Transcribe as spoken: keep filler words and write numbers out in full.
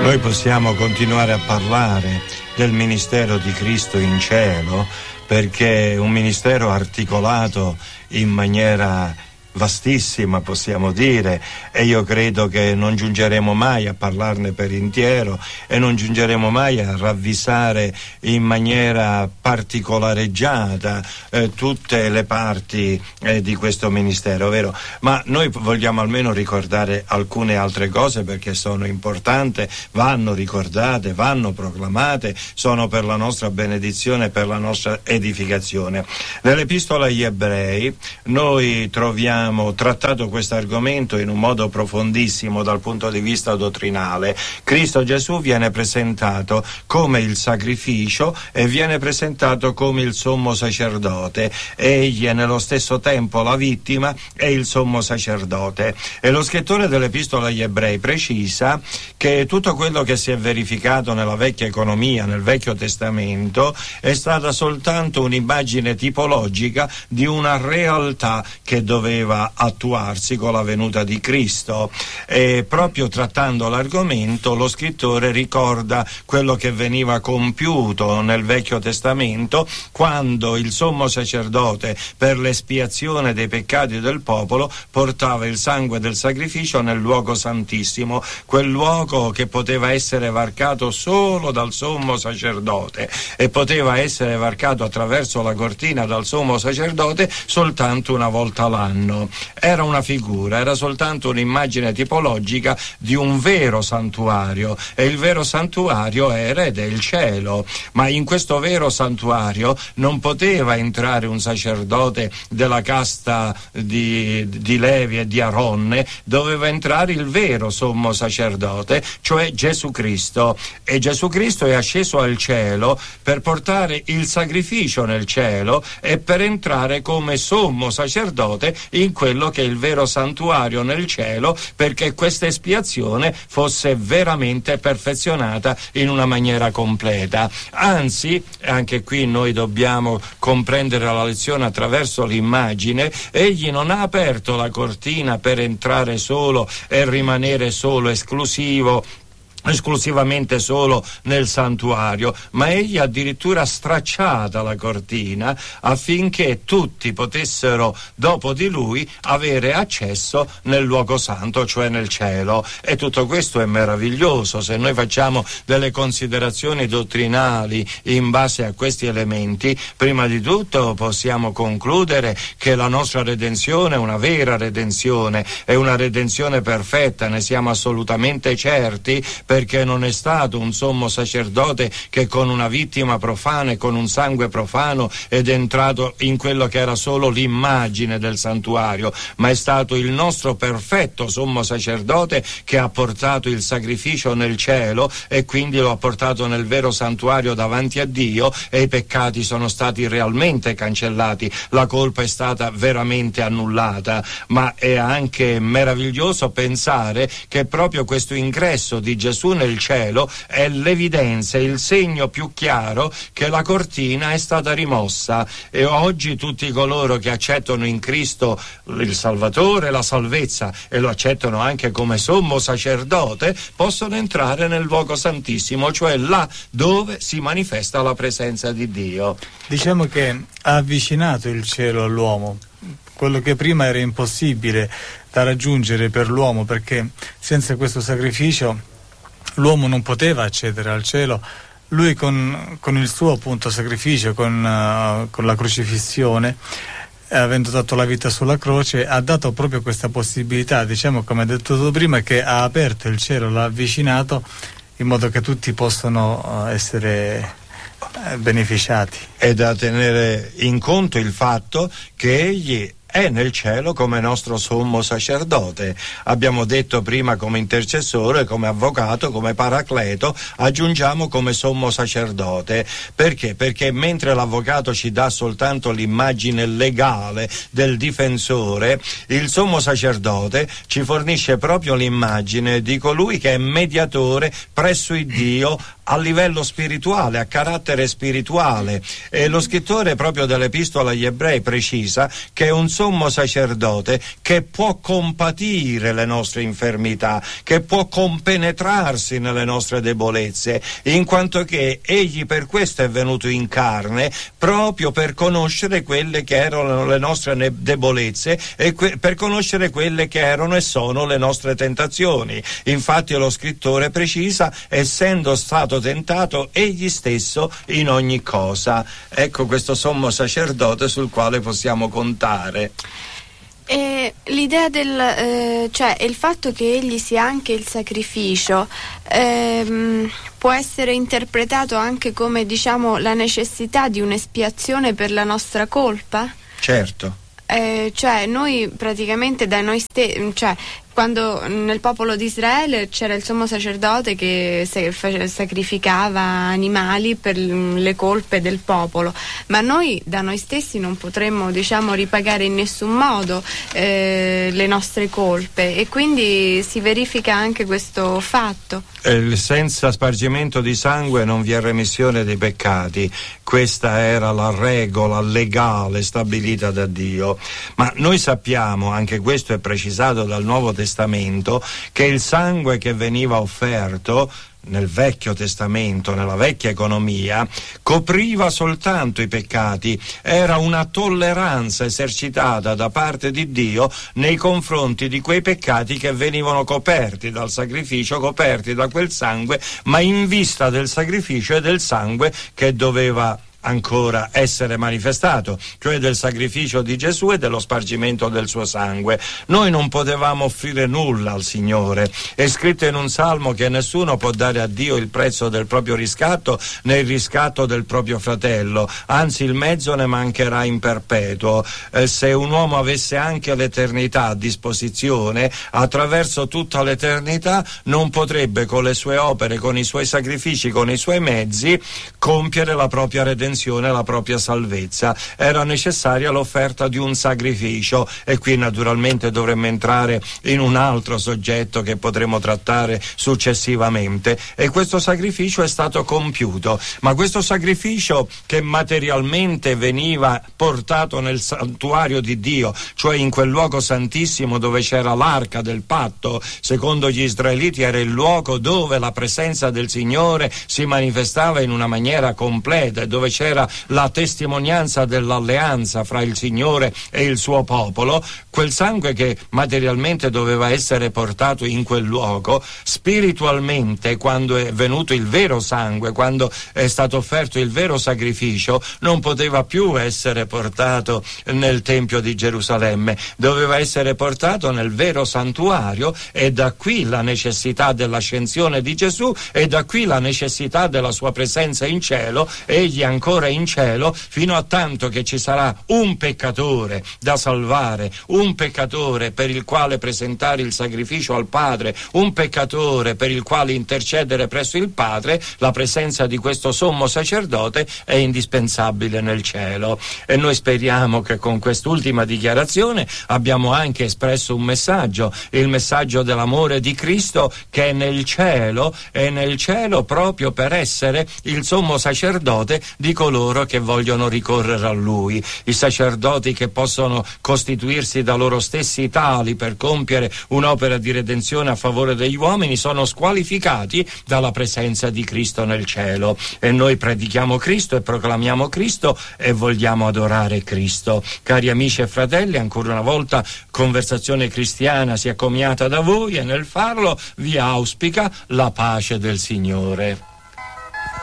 Noi possiamo continuare a parlare del ministero di Cristo in cielo, perché è un ministero articolato in maniera vastissima, possiamo dire, e io credo che non giungeremo mai a parlarne per intero e non giungeremo mai a ravvisare in maniera particolareggiata eh, tutte le parti eh, di questo ministero, vero? Ma noi vogliamo almeno ricordare alcune altre cose, perché sono importanti, vanno ricordate, vanno proclamate, sono per la nostra benedizione, per la nostra edificazione. Nell'Epistola agli Ebrei noi troviamo trattato questo argomento in un modo profondissimo dal punto di vista dottrinale. Cristo Gesù viene presentato come il sacrificio e viene presentato come il sommo sacerdote. Egli è nello stesso tempo la vittima e il sommo sacerdote. E lo scrittore dell'Epistola agli Ebrei precisa che tutto quello che si è verificato nella vecchia economia, nel Vecchio Testamento, è stata soltanto un'immagine tipologica di una realtà che doveva attuarsi con la venuta di Cristo. E proprio trattando l'argomento, lo scrittore ricorda quello che veniva compiuto nel Vecchio Testamento, quando il sommo sacerdote, per l'espiazione dei peccati del popolo, portava il sangue del sacrificio nel luogo santissimo, quel luogo che poteva essere varcato solo dal sommo sacerdote e poteva essere varcato attraverso la cortina dal sommo sacerdote soltanto una volta l'anno. Era una figura, era soltanto un'immagine tipologica di un vero santuario, e il vero santuario era ed è il cielo. Ma in questo vero santuario non poteva entrare un sacerdote della casta di, di Levi e di Aronne, doveva entrare il vero sommo sacerdote, cioè Gesù Cristo. E Gesù Cristo è asceso al cielo per portare il sacrificio nel cielo e per entrare come sommo sacerdote in quello che è il vero santuario nel cielo, perché questa espiazione fosse veramente perfezionata in una maniera completa. Anzi, anche qui noi dobbiamo comprendere la lezione attraverso l'immagine. Egli non ha aperto la cortina per entrare solo e rimanere solo esclusivo esclusivamente solo nel santuario, ma egli addirittura stracciata la cortina affinché tutti potessero dopo di lui avere accesso nel luogo santo, cioè nel cielo. E tutto questo è meraviglioso. Se noi facciamo delle considerazioni dottrinali in base a questi elementi, prima di tutto possiamo concludere che la nostra redenzione è una vera redenzione, è una redenzione perfetta, ne siamo assolutamente certi, perché non è stato un sommo sacerdote che con una vittima profana e con un sangue profano ed è entrato in quello che era solo l'immagine del santuario, ma è stato il nostro perfetto sommo sacerdote che ha portato il sacrificio nel cielo e quindi lo ha portato nel vero santuario davanti a Dio, e i peccati sono stati realmente cancellati, la colpa è stata veramente annullata. Ma è anche meraviglioso pensare che proprio questo ingresso di Gesù nel cielo è l'evidenza, il segno più chiaro che la cortina è stata rimossa, e oggi tutti coloro che accettano in Cristo il Salvatore, la salvezza, e lo accettano anche come sommo sacerdote, possono entrare nel luogo santissimo, cioè là dove si manifesta la presenza di Dio. Diciamo che ha avvicinato il cielo all'uomo, quello che prima era impossibile da raggiungere per l'uomo, perché senza questo sacrificio l'uomo non poteva accedere al cielo. Lui con, con il suo appunto sacrificio, con, uh, con la crocifissione, eh, avendo dato la vita sulla croce, ha dato proprio questa possibilità, diciamo, come ha detto tu prima, che ha aperto il cielo, l'ha avvicinato in modo che tutti possano uh, essere uh, beneficiati. È da tenere in conto il fatto che egli è nel cielo come nostro sommo sacerdote. Abbiamo detto prima come intercessore, come avvocato, come paracleto, aggiungiamo come sommo sacerdote. Perché? Perché mentre l'avvocato ci dà soltanto l'immagine legale del difensore, il sommo sacerdote ci fornisce proprio l'immagine di colui che è mediatore presso il Dio a livello spirituale, a carattere spirituale. E lo scrittore proprio dell'Epistola agli Ebrei precisa che è un sommo sacerdote che può compatire le nostre infermità, che può compenetrarsi nelle nostre debolezze, in quanto che egli per questo è venuto in carne, proprio per conoscere quelle che erano le nostre debolezze e que- per conoscere quelle che erano e sono le nostre tentazioni. Infatti lo scrittore precisa, essendo stato tentato egli stesso in ogni cosa. Ecco questo sommo sacerdote sul quale possiamo contare. E l'idea del eh, cioè il fatto che egli sia anche il sacrificio ehm, può essere interpretato anche come, diciamo, la necessità di un'espiazione per la nostra colpa? Certo. Eh, cioè noi praticamente da noi stessi, cioè quando nel popolo di Israele c'era il sommo sacerdote che sacrificava animali per le colpe del popolo, ma noi da noi stessi non potremmo, diciamo, ripagare in nessun modo eh, le nostre colpe, e quindi si verifica anche questo fatto. Eh, senza spargimento di sangue non vi è remissione dei peccati. Questa era la regola legale stabilita da Dio. Ma noi sappiamo, anche questo è precisato dal Nuovo Testamento, che il sangue che veniva offerto nel Vecchio Testamento, nella vecchia economia, copriva soltanto i peccati, era una tolleranza esercitata da parte di Dio nei confronti di quei peccati che venivano coperti dal sacrificio, coperti da quel sangue, ma in vista del sacrificio e del sangue che doveva ancora essere manifestato, cioè del sacrificio di Gesù e dello spargimento del suo sangue. Noi non potevamo offrire nulla al Signore. È scritto in un salmo che nessuno può dare a Dio il prezzo del proprio riscatto né il riscatto del proprio fratello, anzi il mezzo ne mancherà in perpetuo. Eh, se un uomo avesse anche l'eternità a disposizione, attraverso tutta l'eternità non potrebbe con le sue opere, con i suoi sacrifici, con i suoi mezzi compiere la propria redenzione, la propria salvezza. Era necessaria l'offerta di un sacrificio, e qui naturalmente dovremmo entrare in un altro soggetto che potremo trattare successivamente, e questo sacrificio è stato compiuto. Ma questo sacrificio, che materialmente veniva portato nel santuario di Dio, cioè in quel luogo santissimo dove c'era l'arca del patto, secondo gli israeliti era il luogo dove la presenza del Signore si manifestava in una maniera completa e dove c'era la testimonianza dell'alleanza fra il Signore e il suo popolo. Quel sangue che materialmente doveva essere portato in quel luogo, spiritualmente, quando è venuto il vero sangue, quando è stato offerto il vero sacrificio, non poteva più essere portato nel Tempio di Gerusalemme, doveva essere portato nel vero santuario, e da qui la necessità dell'ascensione di Gesù, e da qui la necessità della sua presenza in cielo. Egli ancora in cielo, fino a tanto che ci sarà un peccatore da salvare, un peccatore per il quale presentare il sacrificio al Padre, un peccatore per il quale intercedere presso il Padre. La presenza di questo sommo sacerdote è indispensabile nel cielo, e noi speriamo che con quest'ultima dichiarazione abbiamo anche espresso un messaggio, il messaggio dell'amore di Cristo, che è nel cielo, è nel cielo proprio per essere il sommo sacerdote di coloro che vogliono ricorrere a Lui. I sacerdoti che possono costituirsi da loro stessi tali per compiere un'opera di redenzione a favore degli uomini sono squalificati dalla presenza di Cristo nel cielo, e noi predichiamo Cristo e proclamiamo Cristo e vogliamo adorare Cristo. Cari amici e fratelli, ancora una volta Conversazione Cristiana si è accomiata da voi, e nel farlo vi auspica la pace del Signore.